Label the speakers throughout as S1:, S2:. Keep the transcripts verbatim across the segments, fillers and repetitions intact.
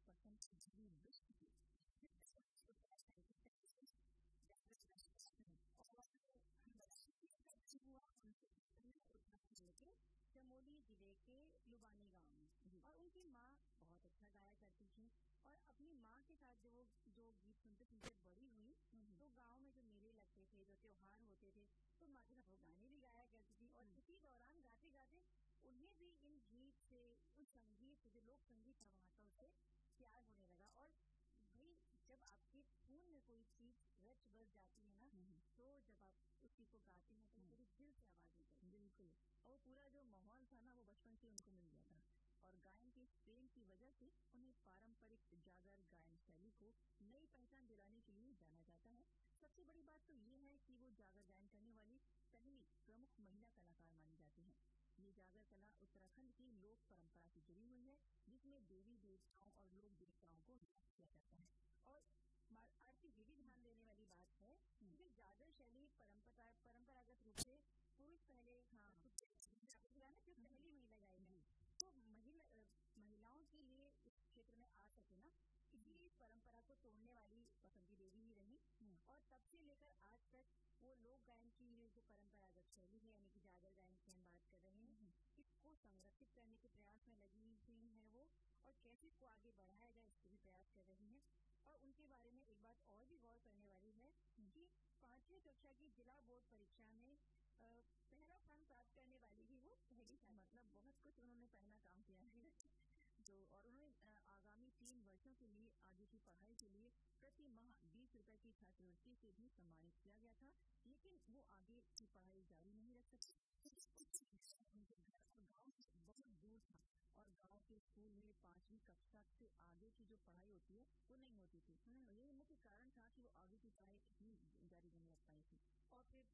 S1: पसंद पूरी विश्व की हुआ उत्तराखंड के चमोली जिले के लुबानी गांव में। और उनकी माँ बहुत अच्छा गाया करती थी और अपनी माँ के साथ जो जो गीत सुनते सुनते बड़ी हुई, तो गांव में जो मेले लगते थे, जो त्योहार होते थे, तो माँ के साथ वो गाने भी गाया करती थी। और इसी दौरान गाते गाते उन्हें भी इन गीत से, उस संगीत से, जो लोक संगीत था वहाँ का, उससे प्यार होने लगा। और भाई जब आपके खून में कोई चीज रच बस जाती है ना, तो जब आप उस चीज को गाते हैं तो पूरी दिल से आवाज निकलती है। बिल्कुल। और वो पूरा जो माहौल था ना, वो बचपन से उनको मिल गया था। और गायन के प्रेम की वजह से उन्हें पारंपरिक जागर गायन शैली को नई पहचान दिलाने के लिए जाना जाता है। सबसे बड़ी बात तो ये है कि वो जागर गायन करने वाली पहली प्रमुख महिला कलाकार मानी जाती है। ये जागर कला उत्तराखंड की लोक परंपरा से जुड़ी हुई है, जिसमें देवी देवताओं और लोक देवताओं को याद किया जाता है। और आरती ये भी ध्यान देने वाली बात है कि जागर शैली परंपरा परंपरागत रूप से पुरुष पहले हाँ पहली महिला गायिका, तो महिला महिलाओं के लिए इस क्षेत्र में आ सके ना, इसलिए इस परंपरा को तोड़ने वाली बसंती देवी ही रही। और तब से लेकर आज तक वो लोक गायन की जो परंपरागत शैली है, यानी कि जागर गायन की हम बात कर रहे हैं, इसको संरक्षित करने के प्रयास में लगी हुई है वो, और कैसे इसको आगे बढ़ाया जाए इसके भी प्रयास कर रही है। और उनके बारे में एक बात और भी गौर करने वाली है कि पांचवी कक्षा की जिला बोर्ड परीक्षा में पहला स्थान प्राप्त करने वाली भी वो पहली, मतलब बहुत कुछ उन्होंने पहला काम किया है। तो और उन्होंने आगामी तीन वर्षों के लिए आगे की पढ़ाई के लिए प्रति माह बीस रुपए की छात्रवृत्ति से भी सम्मानित किया गया था, लेकिन वो आगे की पढ़ाई जारी नहीं रख सकती। उनके घर और गाँव से बहुत दूर था और गांव के स्कूल में पांचवी कक्षा से आगे की जो पढ़ाई होती है वो नहीं होती थी। यही मुख्य कारण था कि वो आगे की पढ़ाई इतनी जारी नहीं रख पाई थी। और फिर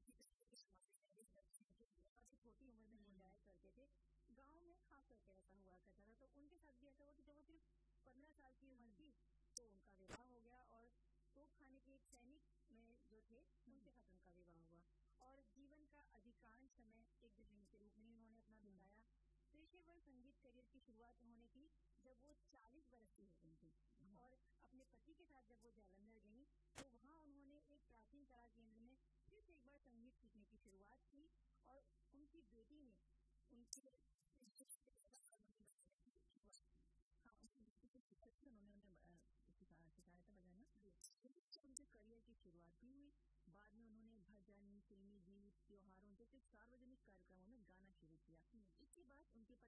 S1: छोटी उम्र में हो जाया करते थे गांव में, खास करके ऐसा हुआ करता था। तो उनके साथ भी ऐसा हुआ कि जब वो सिर्फ पंद्रह साल की उम्र थी तो उनका विवाह हो गया, और तोप खाने के एक सैनिक में जो थे उनके साथ उनका विवाह हुआ। और जीवन का अधिकांश समय एक गृहिणी के रूप में ही उन्होंने अपना बिताया। पेशेवर संगीत करियर की शुरुआत उन्होंने की जब वो चालीस वर्ष की हो गई थी। और अपने पति के साथ जब वो जालंधर गई तो वहाँ उन्होंने एक प्राचीन कला केंद्र में फिर से एक बार संगीत सीखने की शुरुआत की। और उनकी बेटी ने उनके उन्होंने सिखाया था बजाना। उनके करियर की शुरुआत भी हुई। बाद में उन्होंने भजन, फिल्मी गीत, त्योहारों जैसे सार्वजनिक कार्यक्रमों में गाना शुरू किया। इसके बाद उनके